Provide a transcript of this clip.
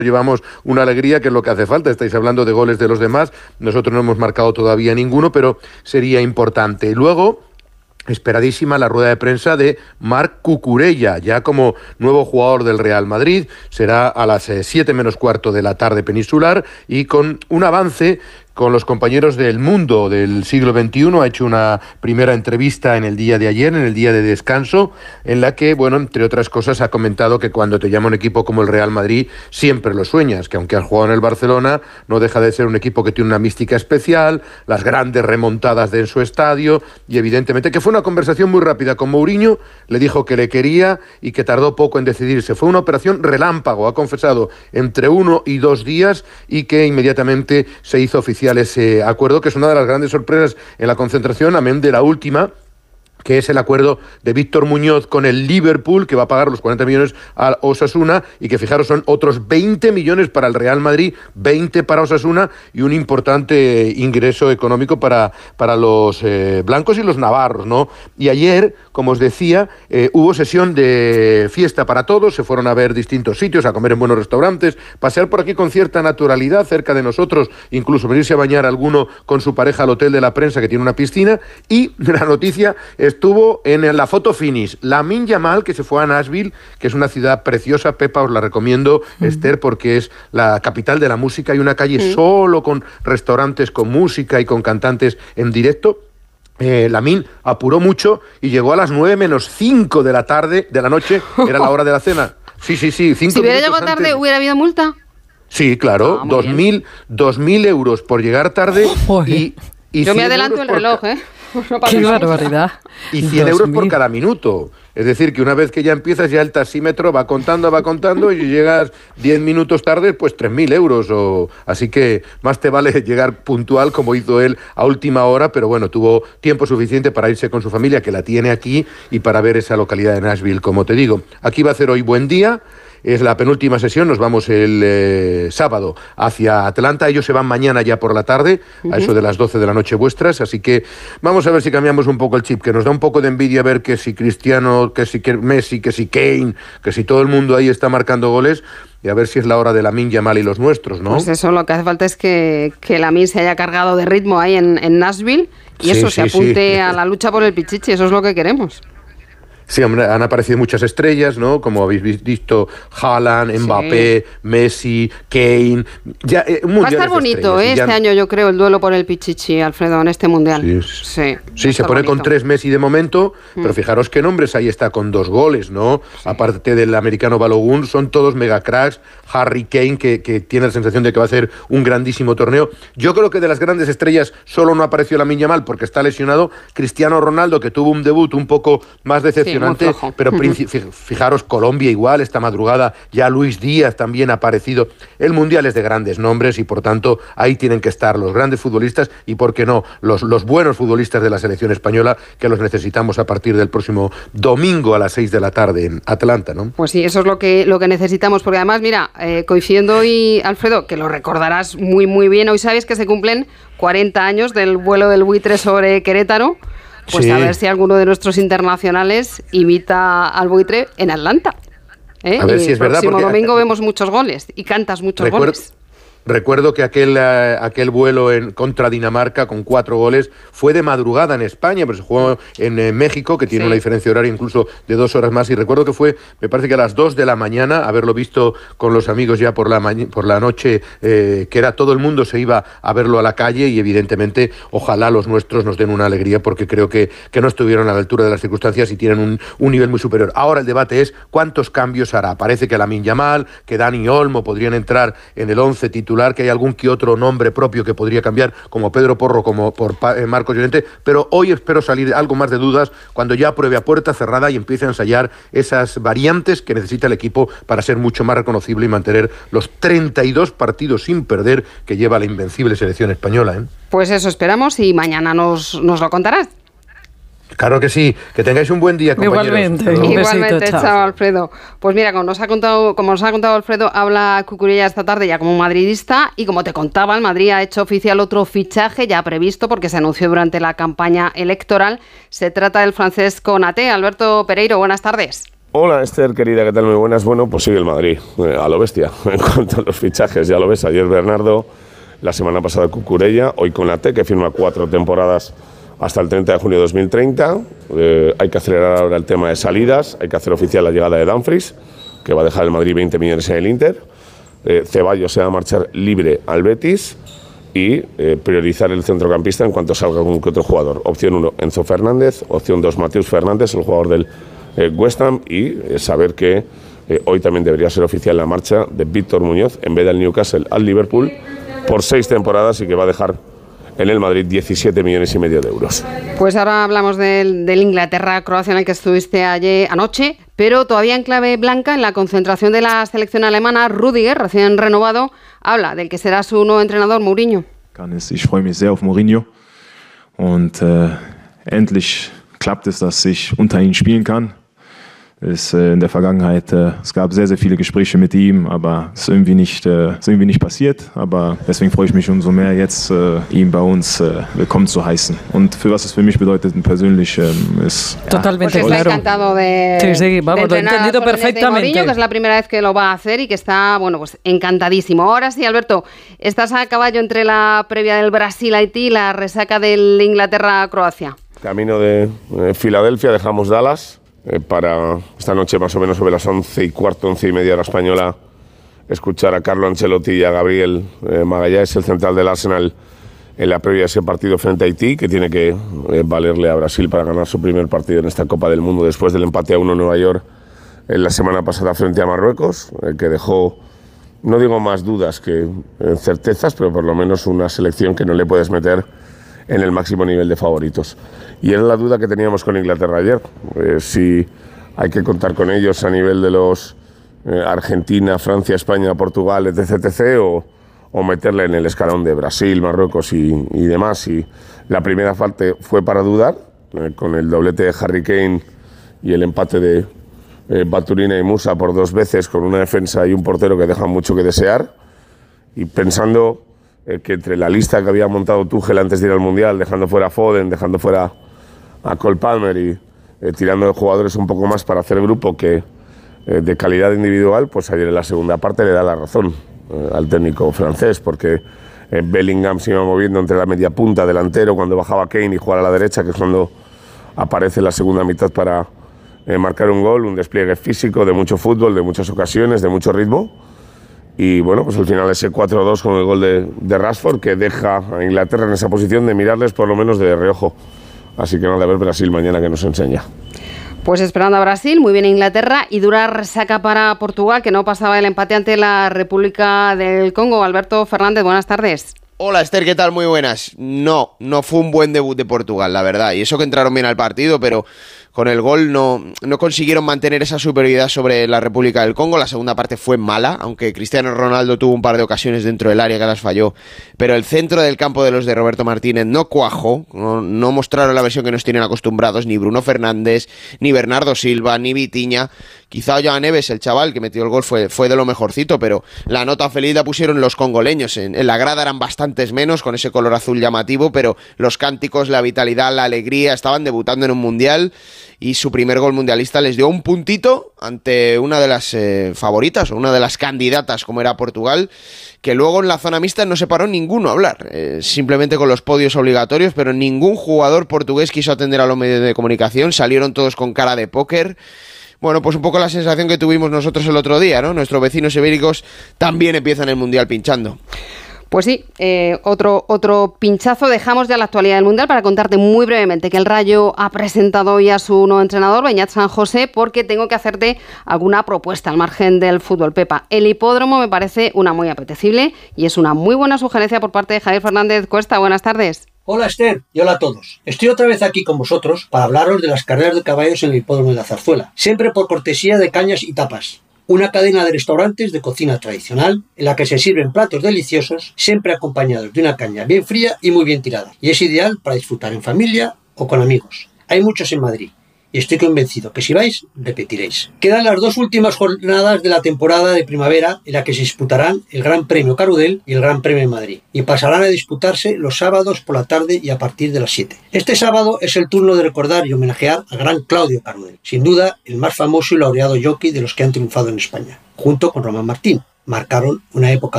llevamos una alegría, que es lo que hace falta. Estáis hablando de goles de los demás, nosotros no hemos marcado todavía ninguno, pero sería importante. Y luego, esperadísima la rueda de prensa de Marc Cucurella, ya como nuevo jugador del Real Madrid. Será a las 7 menos cuarto de la tarde peninsular, y con un avance con los compañeros del Mundo del siglo XXI. Ha hecho una primera entrevista en el día de ayer, en el día de descanso, en la que, bueno, entre otras cosas, ha comentado que cuando te llama un equipo como el Real Madrid, siempre lo sueñas, que aunque has jugado en el Barcelona, no deja de ser un equipo que tiene una mística especial, las grandes remontadas en su estadio, y evidentemente que fue una conversación muy rápida con Mourinho, le dijo que le quería y que tardó poco en decidirse. Fue una operación relámpago, ha confesado, entre 1 y 2 días, y que inmediatamente se hizo oficial ese acuerdo, que es una de las grandes sorpresas en la concentración, amén de la última, que es el acuerdo de Víctor Muñoz con el Liverpool, que va a pagar los 40 millones a Osasuna, y que, fijaros, son otros 20 millones para el Real Madrid, 20 para Osasuna, y un importante ingreso económico para los blancos y los navarros, ¿no? Y ayer, como os decía, hubo sesión de fiesta para todos, se fueron a ver distintos sitios, a comer en buenos restaurantes, pasear por aquí con cierta naturalidad, cerca de nosotros, incluso venirse a bañar alguno con su pareja al Hotel de la Prensa, que tiene una piscina. Y la noticia estuvo en la foto finish, Lamine Yamal, que se fue a Nashville, que es una ciudad preciosa. Pepa, os la recomiendo, Esther, porque es la capital de la música. Hay una calle solo con restaurantes, con música y con cantantes en directo. Lamine apuró mucho y llegó a las 9 menos 5 de la noche, era la hora de la cena. Sí, 5 minutos. Si hubiera llegado tarde, antes. ¿hubiera habido multa? Sí, claro, 2.000 euros por llegar tarde. Y yo me adelanto el reloj, No ¡Qué barbaridad! Y 100 euros por cada minuto. Es decir, que una vez que ya empiezas, ya el taxímetro va contando, y llegas 10 minutos tarde, pues 3.000 euros. Así que más te vale llegar puntual, como hizo él a última hora, pero bueno, tuvo tiempo suficiente para irse con su familia, que la tiene aquí, y para ver esa localidad de Nashville, como te digo. Aquí va a ser hoy buen día. Es la penúltima sesión, nos vamos el sábado hacia Atlanta. Ellos se van mañana ya por la tarde, a eso de las 12 de la noche vuestras, así que vamos a ver si cambiamos un poco el chip, que nos da un poco de envidia ver que si Cristiano, que si Messi, que si Kane, que si todo el mundo ahí está marcando goles, y a ver si es la hora de Lamine Yamal y los nuestros, ¿no? Pues eso, lo que hace falta es que Lamine se haya cargado de ritmo ahí en Nashville, y se apunte a la lucha por el Pichichi, eso es lo que queremos. Sí, hombre, han aparecido muchas estrellas, ¿no? Como habéis visto, Haaland, Mbappé, Messi, Kane. Va a estar bonito, este año, yo creo, el duelo por el Pichichi, Alfredo, en este Mundial. Sí, se pone con 3 Messi de momento, pero fijaros qué nombres ahí está con 2 goles, ¿no? Sí. Aparte del americano Balogun, son todos mega cracks. Harry Kane, que tiene la sensación de que va a hacer un grandísimo torneo. Yo creo que de las grandes estrellas solo no apareció Lamine Yamal porque está lesionado. Cristiano Ronaldo, que tuvo un debut un poco más decepcionante, pero fijaros, Colombia igual, esta madrugada ya Luis Díaz también ha aparecido. El Mundial es de grandes nombres y por tanto ahí tienen que estar los grandes futbolistas y, por qué no, los buenos futbolistas de la selección española, que los necesitamos a partir del próximo domingo a las 6 de la tarde en Atlanta, ¿no? Pues sí, eso es lo que necesitamos, porque además, mira, coincidiendo hoy, Alfredo, que lo recordarás muy muy bien, hoy sabes que se cumplen 40 años del vuelo del buitre sobre Querétaro. Pues a ver si alguno de nuestros internacionales imita al buitre en Atlanta. A ver si es verdad. El próximo domingo vemos muchos goles y cantas muchos goles. Recuerdo que aquel vuelo contra Dinamarca con 4 goles fue de madrugada en España, pero se jugó en México, que tiene una diferencia horaria incluso de 2 horas más, y recuerdo que fue, me parece que a las 2 de la mañana, haberlo visto con los amigos ya por la noche, que era todo el mundo se iba a verlo a la calle, y evidentemente ojalá los nuestros nos den una alegría, porque creo que no estuvieron a la altura de las circunstancias y tienen un nivel muy superior. Ahora el debate es cuántos cambios hará. Parece que Lamine Yamal, que Dani Olmo podrían entrar en el 11 titular, que hay algún que otro nombre propio que podría cambiar, como Pedro Porro, como por Marcos Llorente, pero hoy espero salir algo más de dudas cuando ya pruebe a puerta cerrada y empiece a ensayar esas variantes que necesita el equipo para ser mucho más reconocible y mantener los 32 partidos sin perder que lleva la invencible selección española, ¿eh? Pues eso esperamos y mañana nos lo contarás. Claro que sí, que tengáis un buen día, compañeros. Igualmente, chao, Alfredo. Pues mira, como nos ha contado Alfredo, habla Cucurella esta tarde ya como madridista, y como te contaba, el Madrid ha hecho oficial otro fichaje ya previsto porque se anunció durante la campaña electoral. Se trata del francés Konaté. Alberto Pereiro, buenas tardes. Hola Esther, querida, ¿qué tal? Muy buenas. Bueno, pues sigue el Madrid, a lo bestia, en cuanto a los fichajes, ya lo ves, ayer Bernardo, la semana pasada Cucurella, hoy con la T, que firma 4 temporadas hasta el 30 de junio de 2030, hay que acelerar ahora el tema de salidas, hay que hacer oficial la llegada de Dumfries, que va a dejar el Madrid 20 millones en el Inter, Ceballos se va a marchar libre al Betis, y priorizar el centrocampista en cuanto salga algún que otro jugador. Opción 1, Enzo Fernández, opción 2, Mateus Fernández, el jugador del West Ham, y saber que hoy también debería ser oficial la marcha de Víctor Muñoz en vez del Newcastle al Liverpool por 6 temporadas y que va a dejar en el Madrid 17 millones y medio de euros. Pues ahora hablamos del Inglaterra-Croacia en el que estuviste anoche, pero todavía en clave blanca, en la concentración de la selección alemana, Rüdiger, recién renovado, habla del que será su nuevo entrenador, Mourinho. Ich freue mich sehr auf Mourinho und endlich klappt es, dass ich unter ihm spielen kann. In der Vergangenheit, es gab sehr, sehr viele Gespräche mit ihm, aber es ist irgendwie nicht passiert. Aber deswegen freue ich mich umso mehr, jetzt ihn bei uns willkommen zu heißen. Und für was es für mich bedeutet persönlich ist... Totalmente pues claro. Está encantado vamos, lo he entendido perfectamente. Mourinho, que es la primera vez que lo va a hacer y que está, bueno, pues encantadísimo. Ahora sí, Alberto, estás a caballo entre la previa del Brasil-Haití y la resaca del Inglaterra-Croacia. Camino de Filadelfia, dejamos Dallas. Para esta noche más o menos sobre las 11:15, 11:30 hora española, escuchar a Carlo Ancelotti y a Gabriel Magallanes, el central del Arsenal, en la previa de ese partido frente a Haití, que tiene que valerle a Brasil para ganar su primer partido en esta Copa del Mundo después del empate a 1 en Nueva York en la semana pasada frente a Marruecos, que dejó, no digo más dudas que certezas, pero por lo menos una selección que no le puedes meter en el máximo nivel de favoritos. Y era la duda que teníamos con Inglaterra ayer, si hay que contar con ellos a nivel de los Argentina, Francia, España, Portugal, etc., o meterle en el escalón de Brasil, Marruecos y demás. Y la primera parte fue para dudar, con el doblete de Harry Kane y el empate de Baturina y Musa por 2 veces, con una defensa y un portero que dejan mucho que desear, y pensando que entre la lista que había montado Tuchel antes de ir al Mundial, dejando fuera a Foden, dejando fuera a Cole Palmer y tirando de jugadores un poco más para hacer grupo que de calidad individual, pues ayer en la segunda parte le da la razón al técnico francés, porque Bellingham se iba moviendo entre la media punta, delantero, cuando bajaba Kane y jugaba a la derecha, que es cuando aparece en la segunda mitad para marcar un gol, un despliegue físico de mucho fútbol, de muchas ocasiones, de mucho ritmo. Y bueno, pues al final ese 4-2 con el gol de Rashford, que deja a Inglaterra en esa posición de mirarles por lo menos de reojo. Así que nada, a ver Brasil mañana que nos enseña. Pues esperando a Brasil, muy bien Inglaterra, y dura resaca para Portugal, que no pasaba el empate ante la República del Congo. Alberto Fernández, buenas tardes. Hola Esther, ¿qué tal? Muy buenas. No fue un buen debut de Portugal, la verdad. Y eso que entraron bien al partido, pero con el gol no consiguieron mantener esa superioridad sobre la República del Congo. La segunda parte fue mala, aunque Cristiano Ronaldo tuvo un par de ocasiones dentro del área que las falló. Pero el centro del campo de los de Roberto Martínez no cuajó, no mostraron la versión que nos tienen acostumbrados ni Bruno Fernández, ni Bernardo Silva, ni Vitinha. Quizá Joao Neves, el chaval que metió el gol, fue de lo mejorcito, pero la nota feliz la pusieron los congoleños. En la grada eran bastantes menos, con ese color azul llamativo, pero los cánticos, la vitalidad, la alegría, estaban debutando en un mundial y su primer gol mundialista les dio un puntito ante una de las favoritas o una de las candidatas como era Portugal, que luego en la zona mixta no se paró ninguno a hablar, simplemente con los podios obligatorios, pero ningún jugador portugués quiso atender a los medios de comunicación, salieron todos con cara de póker. Bueno, pues un poco la sensación que tuvimos nosotros el otro día, ¿no? Nuestros vecinos ibéricos también empiezan el Mundial pinchando. Pues sí, otro pinchazo. Dejamos ya la actualidad del Mundial para contarte muy brevemente que el Rayo ha presentado hoy a su nuevo entrenador, Beñat San José, porque tengo que hacerte alguna propuesta al margen del fútbol, Pepa. El hipódromo me parece una muy apetecible y es una muy buena sugerencia por parte de Javier Fernández Cuesta. Buenas tardes. Hola Esther y hola a todos. Estoy otra vez aquí con vosotros para hablaros de las carreras de caballos en el hipódromo de la Zarzuela, siempre por cortesía de Cañas y Tapas, una cadena de restaurantes de cocina tradicional en la que se sirven platos deliciosos, siempre acompañados de una caña bien fría y muy bien tirada, y es ideal para disfrutar en familia o con amigos. Hay muchos en Madrid y estoy convencido que si vais, repetiréis. Quedan las 2 últimas jornadas de la temporada de primavera en la que se disputarán el Gran Premio Carudel y el Gran Premio de Madrid, y pasarán a disputarse los sábados por la tarde y a partir de las 7. Este sábado es el turno de recordar y homenajear al gran Claudio Carudel, sin duda el más famoso y laureado jockey de los que han triunfado en España, junto con Román Martín. Marcaron una época